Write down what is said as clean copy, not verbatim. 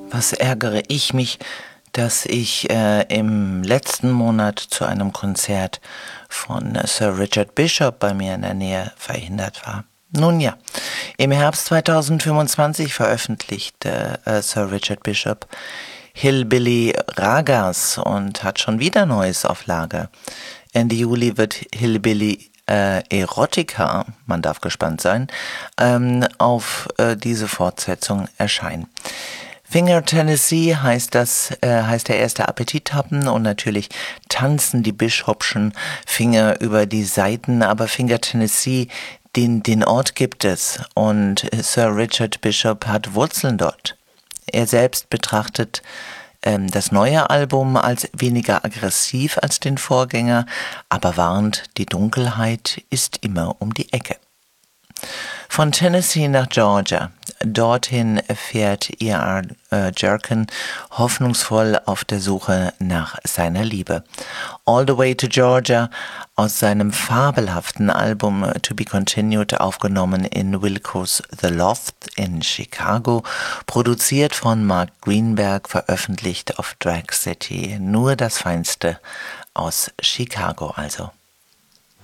Was ärgere ich mich, dass ich im letzten Monat zu einem Konzert von Sir Richard Bishop bei mir in der Nähe verhindert war. Nun ja, im Herbst 2025 veröffentlichte Sir Richard Bishop Hillbilly Ragas und hat schon wieder Neues auf Lager. Ende Juli wird Hillbilly Erotica, man darf gespannt sein, auf diese Fortsetzung erscheinen. Finger Tennessee heißt der erste Appetithappen und natürlich tanzen die Bishopschen Finger über die Saiten, aber Finger Tennessee, den Ort gibt es und Sir Richard Bishop hat Wurzeln dort. Er selbst betrachtet das neue Album als weniger aggressiv als den Vorgänger, aber warnt, die Dunkelheit ist immer um die Ecke. Von Tennessee nach Georgia. Dorthin fährt E.R. Jerkin hoffnungsvoll auf der Suche nach seiner Liebe. All the Way to Georgia aus seinem fabelhaften Album To Be Continued, aufgenommen in Wilco's The Loft in Chicago, produziert von Mark Greenberg, veröffentlicht auf Drag City. Nur das Feinste aus Chicago also.